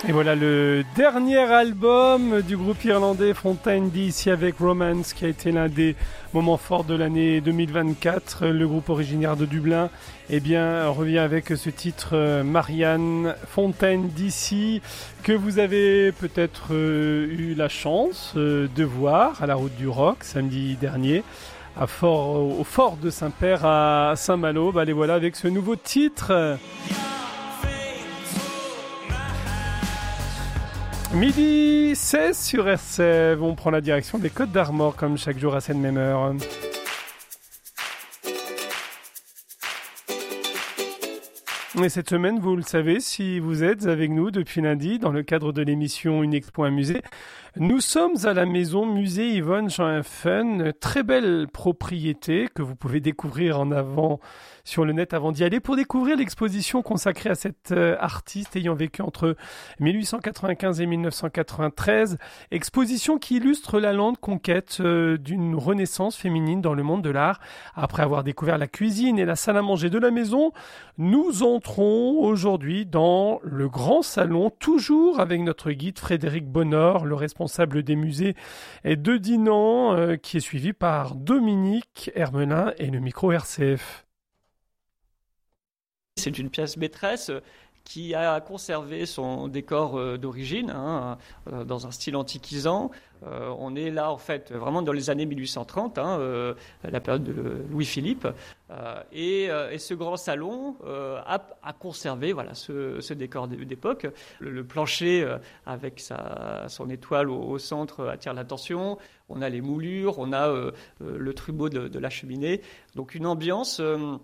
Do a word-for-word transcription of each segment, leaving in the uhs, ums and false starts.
Et voilà le dernier album du groupe irlandais Fontaine D C avec Romance, qui a été l'un des moments forts de l'année deux mille vingt-quatre. Le groupe originaire de Dublin eh bien, revient avec ce titre Marianne Fontaine D C, que vous avez peut-être euh, eu la chance euh, de voir à la Route du Rock samedi dernier à Fort, au Fort de Saint-Père à Saint-Malo. Bah, les voilà avec ce nouveau titre. Midi seize sur R C V, on prend la direction des Côtes d'Armor comme chaque jour à cette même heure. Et cette semaine, vous le savez, si vous êtes avec nous depuis lundi dans le cadre de l'émission Une Expo, un musée, nous sommes à la maison musée Yvonne Jean Fun, très belle propriété que vous pouvez découvrir en avant sur le net avant d'y aller pour découvrir l'exposition consacrée à cet euh, artiste ayant vécu entre mille huit cent quatre-vingt-quinze et mille neuf cent quatre-vingt-treize. Exposition qui illustre la lente conquête euh, d'une renaissance féminine dans le monde de l'art. Après avoir découvert la cuisine et la salle à manger de la maison, nous entrons aujourd'hui dans le grand salon, toujours avec notre guide Frédéric Bonnor, le responsable des musées de Dinan, euh, qui est suivi par Dominique Hermelin et le micro R C F. C'est une pièce maîtresse qui a conservé son décor euh, d'origine, hein, euh, dans un style antiquisant. Euh, on est là, en fait, vraiment dans les années mille huit cent trente, hein, euh, la période de Louis-Philippe. Euh, et, euh, et ce grand salon euh, a, a conservé voilà, ce, ce décor d'époque. Le, le plancher, euh, avec sa, son étoile au, au centre, attire l'attention. On a les moulures, on a euh, le trumeau de, de la cheminée. Donc une ambiance... Euh,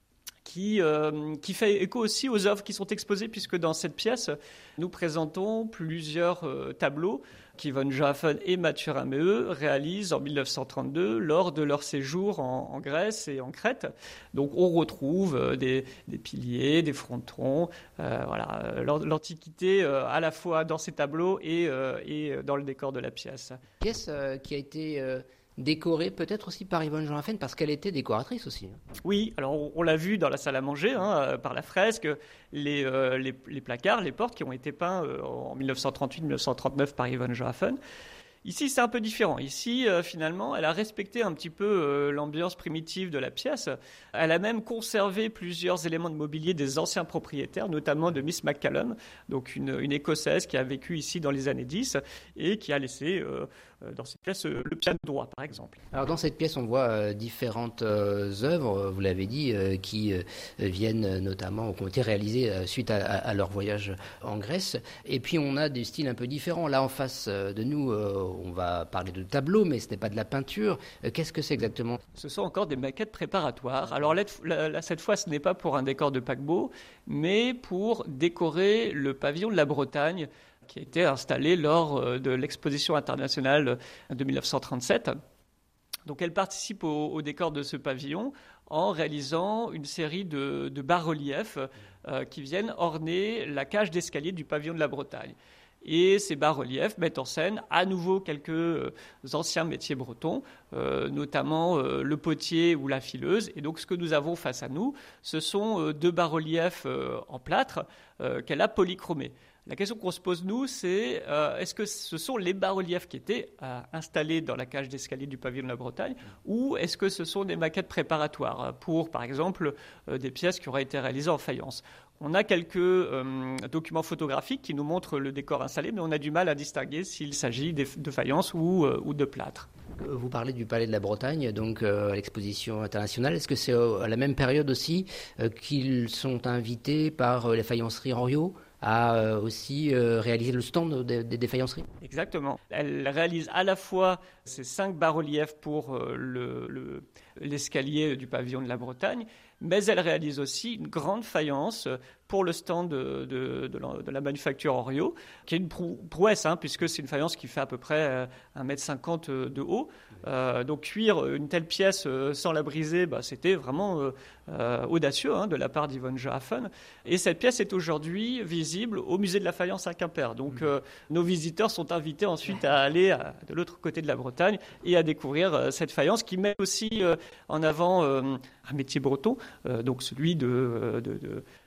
Qui, euh, qui fait écho aussi aux œuvres qui sont exposées, puisque dans cette pièce, nous présentons plusieurs euh, tableaux qu'Yvonne Joachim et Mathieu Rameau réalisent en mille neuf cent trente-deux lors de leur séjour en, en Grèce et en Crète. Donc on retrouve euh, des, des piliers, des frontons, euh, voilà, l'Antiquité euh, à la fois dans ces tableaux et, euh, et dans le décor de la pièce. Pièce euh, qui a été... Euh... décorée peut-être aussi par Yvonne Jean Fun, parce qu'elle était décoratrice aussi. Oui, alors on, on l'a vu dans la salle à manger, hein, par la fresque, les, euh, les, les placards, les portes qui ont été peints euh, en mille neuf cent trente-huit mille neuf cent trente-neuf par Yvonne Jean Fun. Ici, c'est un peu différent. Ici, euh, finalement, elle a respecté un petit peu euh, l'ambiance primitive de la pièce. Elle a même conservé plusieurs éléments de mobilier des anciens propriétaires, notamment de Miss McCallum, donc une, une Écossaise qui a vécu ici dans les années dix et qui a laissé euh, dans cette pièce euh, le piano droit, par exemple. Alors, dans cette pièce, on voit euh, différentes euh, œuvres, vous l'avez dit, euh, qui euh, viennent notamment, ou qui ont été réalisées euh, suite à, à, à leur voyage en Grèce. Et puis, on a des styles un peu différents. Là, en face euh, de nous, euh, on va parler de tableaux, mais ce n'est pas de la peinture. Euh, qu'est-ce que c'est exactement ? Ce sont encore des maquettes préparatoires. Alors là, là, cette fois, ce n'est pas pour un décor de paquebot, mais pour décorer le pavillon de la Bretagne qui a été installé lors de l'exposition internationale de mille neuf cent trente-sept. Donc elle participe au, au décor de ce pavillon en réalisant une série de, de bas-reliefs euh, qui viennent orner la cage d'escalier du pavillon de la Bretagne. Et ces bas-reliefs mettent en scène à nouveau quelques euh, anciens métiers bretons, euh, notamment euh, le potier ou la fileuse. Et donc ce que nous avons face à nous, ce sont euh, deux bas-reliefs euh, en plâtre euh, qu'elle a polychromés. La question qu'on se pose, nous, c'est euh, est-ce que ce sont les bas-reliefs qui étaient euh, installés dans la cage d'escalier du pavillon de la Bretagne, ou est-ce que ce sont des maquettes préparatoires pour, par exemple, euh, des pièces qui auraient été réalisées en faïence ? On a quelques euh, documents photographiques qui nous montrent le décor installé, mais on a du mal à distinguer s'il s'agit de faïence ou, euh, ou de plâtre. Vous parlez du Palais de la Bretagne, donc euh, à l'exposition internationale. Est-ce que c'est euh, à la même période aussi euh, qu'ils sont invités par euh, les faïenceries Henriot à euh, aussi euh, réaliser le stand des, des, des faïenceries ? Exactement. Elle réalise à la fois ces cinq bas-reliefs pour euh, le, le, l'escalier du pavillon de la Bretagne, mais elle réalise aussi une grande faïence pour le stand de, de, de, la, de la manufacture Henriot, qui est une prouesse, hein, puisque c'est une faïence qui fait à peu près un mètre cinquante de haut. Euh, donc cuire une telle pièce euh, sans la briser, bah, c'était vraiment euh, euh, audacieux, hein, de la part d'Yvonne Joachim. Et cette pièce est aujourd'hui visible au musée de la faïence à Quimper. Donc euh, nos visiteurs sont invités ensuite à aller à, de l'autre côté de la Bretagne et à découvrir euh, cette faïence qui met aussi euh, en avant euh, un métier breton, euh, donc celui de... de, de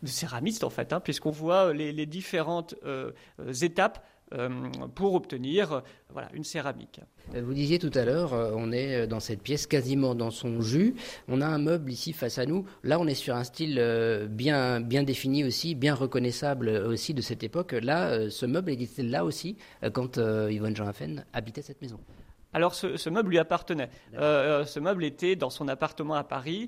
de céramiste en fait, hein, puisqu'on voit les, les différentes euh, étapes euh, pour obtenir euh, voilà, une céramique. Vous disiez tout à l'heure, euh, on est dans cette pièce quasiment dans son jus. On a un meuble ici face à nous. Là, on est sur un style euh, bien, bien défini aussi, bien reconnaissable aussi de cette époque. Là, euh, ce meuble était là aussi euh, quand euh, Yvonne Jean Affen habitait cette maison. Alors, ce, ce meuble lui appartenait. Euh, ce meuble était dans son appartement à Paris.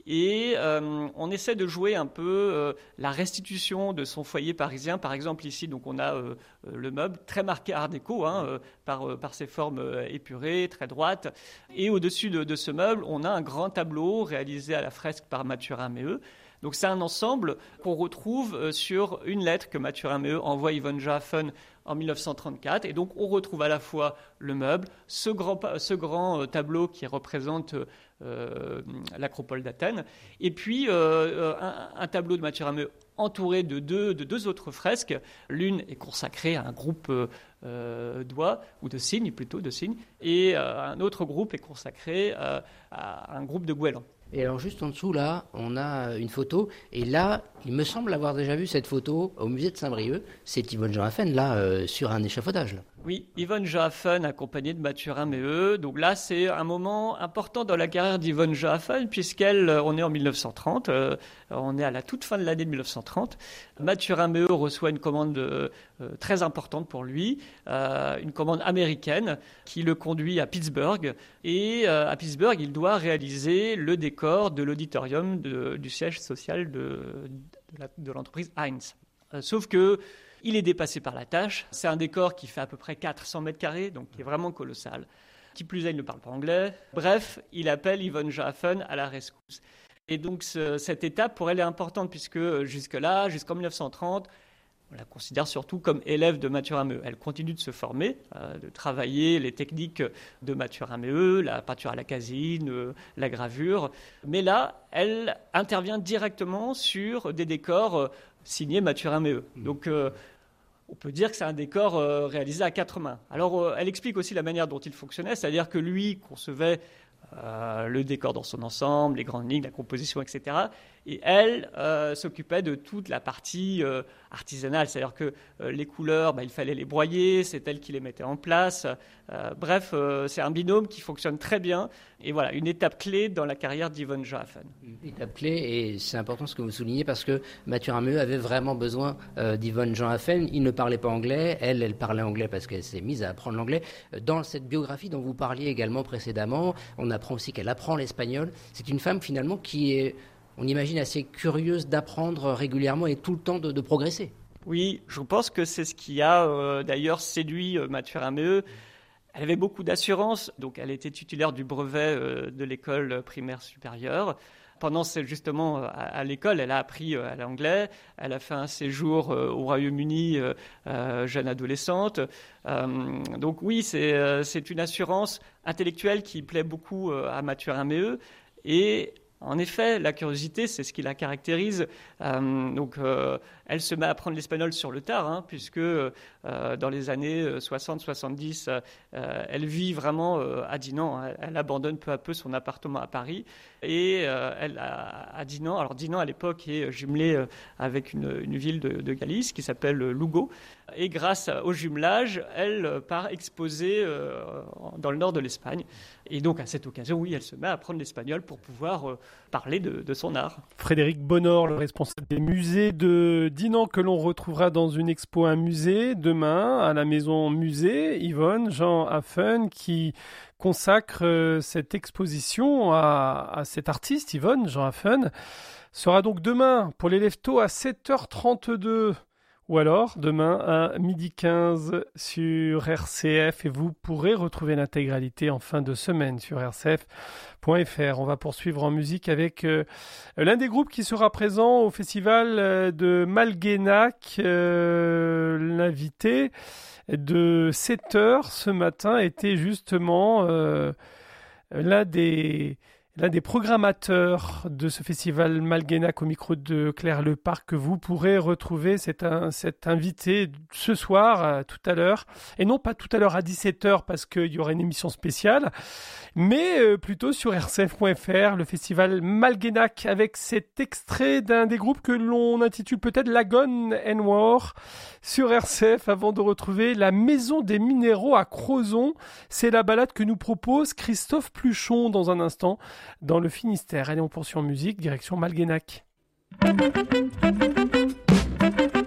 Et euh, on essaie de jouer un peu euh, la restitution de son foyer parisien. Par exemple, ici, donc, on a euh, le meuble très marqué art déco, hein, euh, par, euh, par ses formes euh, épurées, très droites. Et au-dessus de, de ce meuble, on a un grand tableau réalisé à la fresque par Mathurin-Méheut. Donc c'est un ensemble qu'on retrouve sur une lettre que Mathurin-Méheut envoie à Yvonne Jean Affen en mille neuf cent trente-quatre. Et donc on retrouve à la fois le meuble, ce grand, ce grand tableau qui représente euh, l'acropole d'Athènes, et puis euh, un, un tableau de Mathurin-Méheut entouré de deux, de deux autres fresques. L'une est consacrée à un groupe euh, d'oies, ou de cygnes plutôt, de cygnes, et euh, un autre groupe est consacré euh, à un groupe de goélands. Et alors juste en dessous, là, on a une photo. Et là, il me semble avoir déjà vu cette photo au musée de Saint-Brieuc. C'est Yvonne Jean Affen, là, euh, sur un échafaudage. Là. Oui, Yvonne Jean Affen accompagnée de Mathurin-Méheut. Donc là, c'est un moment important dans la carrière d'Yvonne Jean Affen, puisqu'elle, on est en mille neuf cent trente, euh, on est à la toute fin de l'année de mille neuf cent trente. Mathurin-Méheut reçoit une commande euh, très importante pour lui, euh, une commande américaine qui le conduit à Pittsburgh. Et euh, à Pittsburgh, il doit réaliser le décor de l'auditorium de, du siège social de, de, la, de l'entreprise Heinz. Euh, sauf que il est dépassé par la tâche. C'est un décor qui fait à peu près quatre cents mètres carrés, donc qui est vraiment colossal. Qui plus est, il ne parle pas anglais. Bref, il appelle Yvonne Jean Affen à la rescousse. Et donc, ce, cette étape, pour elle, est importante, puisque jusque-là, jusqu'en mille neuf cent trente, on la considère surtout comme élève de Mathurin-Méheut. Elle continue de se former, euh, de travailler les techniques de Mathurin-Méheut, la peinture à la caséine, euh, la gravure. Mais là, elle intervient directement sur des décors euh, signés Mathurin-Méheut. Donc, euh, on peut dire que c'est un décor euh, réalisé à quatre mains. Alors, euh, elle explique aussi la manière dont il fonctionnait, c'est-à-dire que lui concevait euh, le décor dans son ensemble, les grandes lignes, la composition, et cetera. Et elle euh, s'occupait de toute la partie euh, artisanale, c'est-à-dire que euh, les couleurs, bah, il fallait les broyer, c'est elle qui les mettait en place. Euh, bref, euh, c'est un binôme qui fonctionne très bien. Et voilà, une étape clé dans la carrière d'Yvonne Jean Affen. Une étape clé, et c'est important ce que vous soulignez, parce que Mathurin-Méheut avait vraiment besoin euh, d'Yvonne Jean Affen. Il ne parlait pas anglais, elle, elle parlait anglais parce qu'elle s'est mise à apprendre l'anglais. Dans cette biographie dont vous parliez également précédemment, on apprend aussi qu'elle apprend l'espagnol. C'est une femme finalement qui est, on imagine, assez curieuse d'apprendre régulièrement et tout le temps de, de progresser. Oui, je pense que c'est ce qui a euh, d'ailleurs séduit euh, Mathurin-Méheut. Elle avait beaucoup d'assurance, donc elle était titulaire du brevet euh, de l'école primaire supérieure. Pendant justement à, à l'école, elle a appris euh, l'anglais, elle a fait un séjour euh, au Royaume-Uni, euh, euh, jeune adolescente. Euh, donc oui, c'est, euh, c'est une assurance intellectuelle qui plaît beaucoup euh, à Mathurin-Méheut. Et en effet, la curiosité, c'est ce qui la caractérise. Euh, donc, euh, elle se met à apprendre l'espagnol sur le tard, hein, puisque euh, dans les années soixante soixante-dix, euh, elle vit vraiment euh, à Dinan. Elle, elle abandonne peu à peu son appartement à Paris. Et euh, elle a, à Dinan, alors Dinan à l'époque est jumelée euh, avec une, une ville de, de Galice qui s'appelle Lugo. Et grâce au jumelage, elle part exposer euh, dans le nord de l'Espagne. Et donc, à cette occasion, oui, elle se met à apprendre l'espagnol pour pouvoir euh, parler de, de son art. Frédéric Bonnor, le responsable des musées de Dinan, que l'on retrouvera dans une expo un musée demain à la maison musée. Yvonne Jean Affen qui consacre euh, cette exposition à, à cet artiste, Yvonne Jean Affen, sera donc demain pour les Leftos à sept heures trente-deux. Ou alors, demain à midi quinze sur R C F, et vous pourrez retrouver l'intégralité en fin de semaine sur r c f point f r. On va poursuivre en musique avec euh, l'un des groupes qui sera présent au festival euh, de Malguenac. Euh, l'invité de sept heures ce matin était justement euh, l'un des... l'un des programmateurs de ce festival Malguenac au micro de Claire Leparc, que vous pourrez retrouver. C'est un, cet invité ce soir, euh, tout à l'heure. Et non pas tout à l'heure à dix-sept heures parce qu'il y aura une émission spéciale, mais euh, plutôt sur R C F point F R, le festival Malguenac, avec cet extrait d'un des groupes que l'on intitule peut-être Lagon and War sur R C F, avant de retrouver la Maison des Minéraux à Crozon. C'est la balade que nous propose Christophe Pluchon dans un instant dans le Finistère. Allez, on poursuit en musique, direction Malguenac.